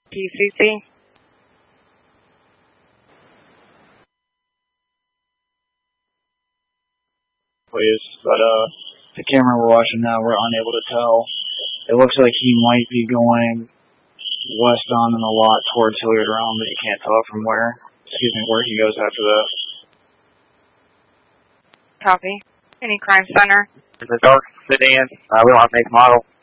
PCC. Please, but the camera we're watching now, we're unable to tell. It looks like he might be going west on in the lot towards Hilliard Realm, but you can't tell from where. Excuse me, where he goes after that. Copy. Any crime center? There's a dark sedan. We don't have make model.